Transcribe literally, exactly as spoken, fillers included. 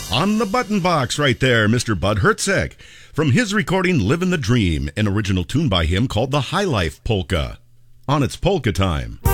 On the button box right there, Mister Bud Hertzeg. From his recording Livin' the Dream, an original tune by him called the High Life Polka. On its polka time.